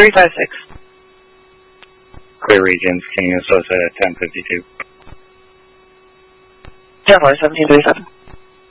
356. Clear regions, King and Sosa at 1052. Jaguar 1737.